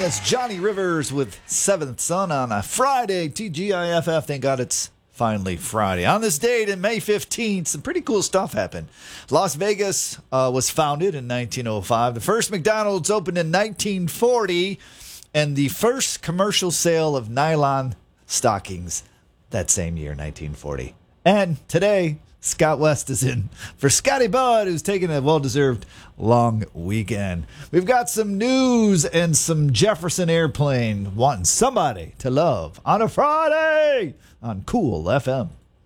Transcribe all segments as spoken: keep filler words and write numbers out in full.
That's Johnny Rivers with Seventh Son on a Friday. T G I F F, thank God it's finally Friday. On this date, in May fifteenth, some pretty cool stuff happened. Las Vegas uh, was founded in nineteen oh five. The first McDonald's opened in nineteen forty. And the first commercial sale of nylon stockings that same year, nineteen forty. And today, Scott West is in for Scotty Bud, who's taking a well-deserved long weekend. We've got some news and some Jefferson Airplane wanting somebody to love on a Friday on Cool F M.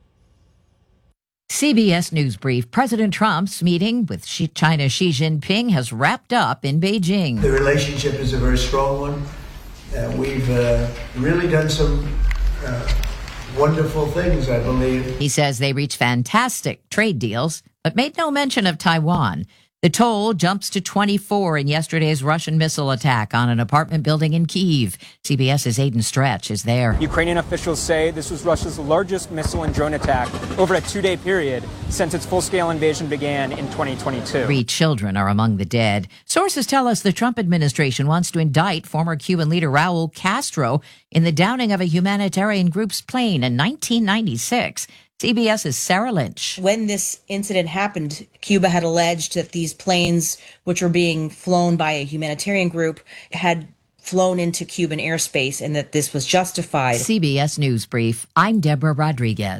C B S News Brief. President Trump's meeting with China's Xi Jinping has wrapped up in Beijing. The relationship is a very strong one. Uh, we've uh, really done some uh, wonderful things, I believe. He says they reached fantastic trade deals, but made no mention of Taiwan. The toll jumps to twenty-four in yesterday's Russian missile attack on an apartment building in Kyiv. CBS's Aidan Stretch is there. Ukrainian officials say this was Russia's largest missile and drone attack over a two-day period since its full-scale invasion began in twenty twenty-two. Three children are among the dead. Sources tell us the Trump administration wants to indict former Cuban leader Raul Castro in the downing of a humanitarian group's plane in nineteen ninety-six. CBS's Sarah Lynch. When this incident happened, Cuba had alleged that these planes, which were being flown by a humanitarian group, had flown into Cuban airspace and that this was justified. C B S News Brief. I'm Deborah Rodriguez.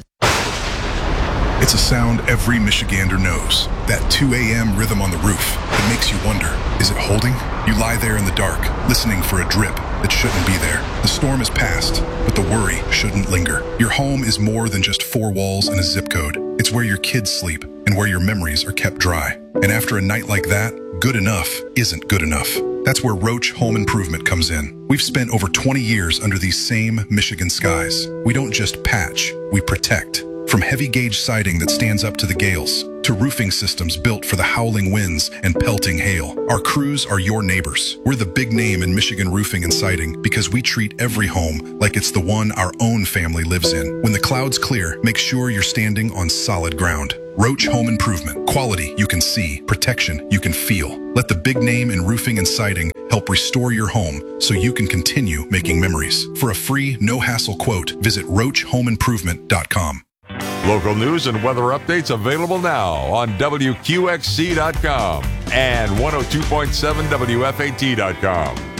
It's a sound every Michigander knows. That two a.m. rhythm on the roof that makes you wonder, is it holding? You lie there in the dark, listening for a drip that shouldn't be there. The storm is past, but the worry shouldn't linger. Your home is more than just four walls and a zip code. It's where your kids sleep and where your memories are kept dry. And after a night like that, good enough isn't good enough. That's where Roach Home Improvement comes in. We've spent over twenty years under these same Michigan skies. We don't just patch, we protect. From heavy gauge siding that stands up to the gales, to roofing systems built for the howling winds and pelting hail, our crews are your neighbors. We're the big name in Michigan roofing and siding because we treat every home like it's the one our own family lives in. When the clouds clear, make sure you're standing on solid ground. Roach Home Improvement. Quality you can see, protection you can feel. Let the big name in roofing and siding help restore your home so you can continue making memories. For a free, no-hassle quote, visit roach home improvement dot com. Local news and weather updates available now on W Q X C dot com and one oh two point seven W F A T dot com.